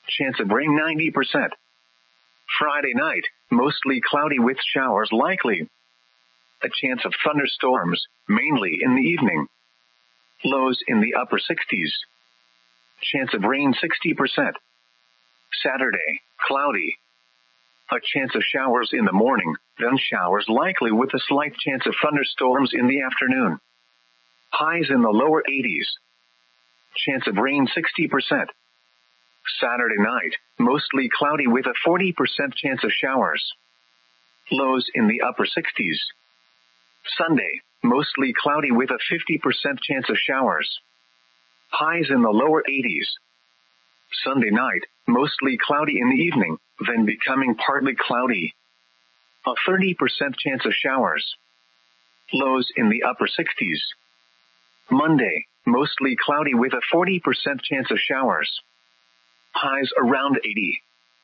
Chance of rain 90%. Friday night, mostly cloudy with showers likely. A chance of thunderstorms, mainly in the evening. Lows in the upper 60s. Chance of rain 60%. Saturday, cloudy. A chance of showers in the morning, then showers likely with a slight chance of thunderstorms in the afternoon. Highs in the lower 80s. Chance of rain 60%. Saturday night, mostly cloudy with a 40% chance of showers. Lows in the upper 60s. Sunday, mostly cloudy with a 50% chance of showers. Highs in the lower 80s. Sunday night, mostly cloudy in the evening, then becoming partly cloudy. A 30% chance of showers. Lows in the upper 60s. Monday, mostly cloudy with a 40% chance of showers. Highs around 80.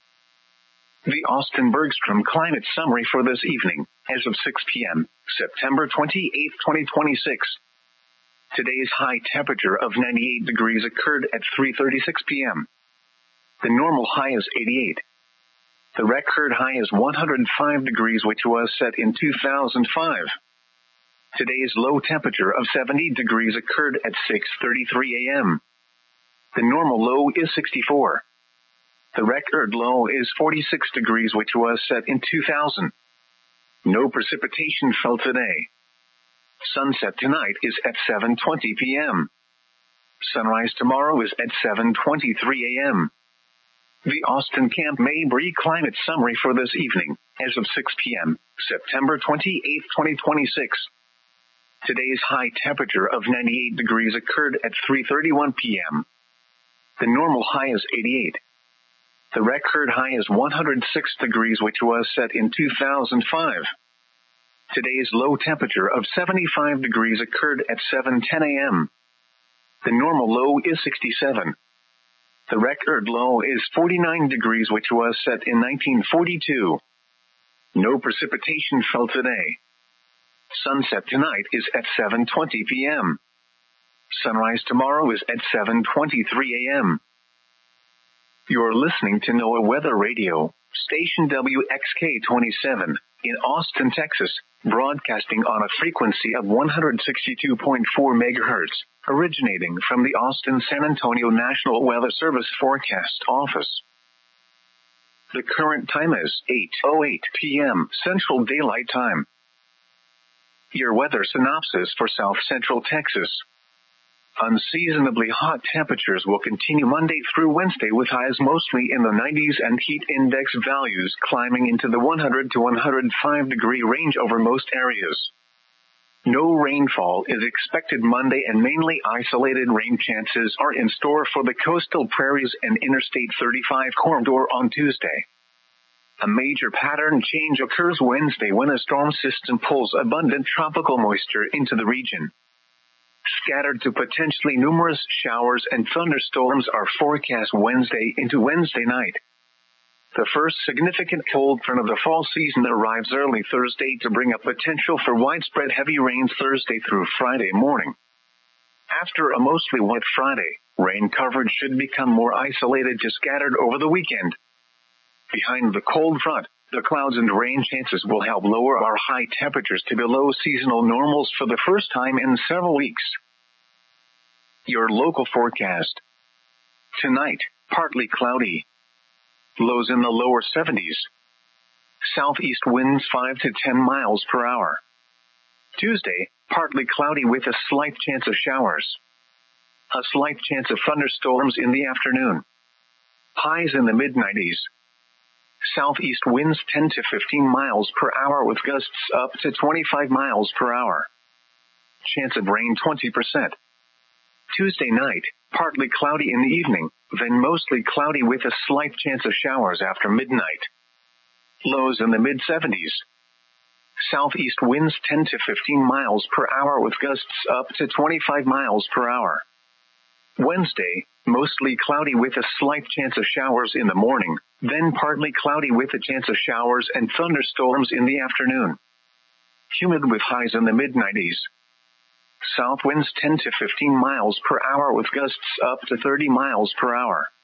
The Austin Bergstrom Climate Summary for this evening, as of 6 p.m., September 28, 2026. Today's high temperature of 98 degrees occurred at 3:36 p.m. The normal high is 88. The record high is 105 degrees, which was set in 2005. Today's low temperature of 70 degrees occurred at 6:33 a.m. The normal low is 64. The record low is 46 degrees, which was set in 2000. No precipitation fell today. Sunset tonight is at 7:20 p.m. Sunrise tomorrow is at 7:23 a.m. The Austin Camp Mabry Climate Summary for this evening, as of 6 p.m., September 28, 2026. Today's high temperature of 98 degrees occurred at 3:31 p.m. The normal high is 88. The record high is 106 degrees, which was set in 2005. Today's low temperature of 75 degrees occurred at 7:10 a.m. The normal low is 67. The record low is 49 degrees, which was set in 1942. No precipitation fell today. Sunset tonight is at 7:20 p.m. Sunrise tomorrow is at 7:23 a.m. You're listening to NOAA Weather Radio, station WXK-27, in Austin, Texas, broadcasting on a frequency of 162.4 megahertz, originating from the Austin-San Antonio National Weather Service Forecast Office. The current time is 8:08 p.m. Central Daylight Time. Your weather synopsis for South Central Texas. Unseasonably hot temperatures will continue Monday through Wednesday, with highs mostly in the 90s and heat index values climbing into the 100 to 105 degree range over most areas. No rainfall is expected Monday, and mainly isolated rain chances are in store for the coastal prairies and Interstate 35 corridor on Tuesday. A major pattern change occurs Wednesday when a storm system pulls abundant tropical moisture into the region. Scattered to potentially numerous showers and thunderstorms are forecast Wednesday into Wednesday night. The first significant cold front of the fall season arrives early Thursday to bring a potential for widespread heavy rains Thursday through Friday morning. After a mostly wet Friday, rain coverage should become more isolated to scattered over the weekend. Behind the cold front, the clouds and rain chances will help lower our high temperatures to below seasonal normals for the first time in several weeks. Your local forecast. Tonight, partly cloudy. Lows in the lower 70s. Southeast winds 5 to 10 miles per hour. Tuesday, partly cloudy with a slight chance of showers. A slight chance of thunderstorms in the afternoon. Highs in the mid-90s. Southeast winds 10 to 15 miles per hour with gusts up to 25 miles per hour. Chance of rain 20%. Tuesday night, partly cloudy in the evening, then mostly cloudy with a slight chance of showers after midnight. Lows in the mid-70s. Southeast winds 10 to 15 miles per hour with gusts up to 25 miles per hour. Wednesday, mostly cloudy with a slight chance of showers in the morning, then partly cloudy with a chance of showers and thunderstorms in the afternoon. Humid with highs in the mid-90s. South winds 10 to 15 miles per hour with gusts up to 30 miles per hour.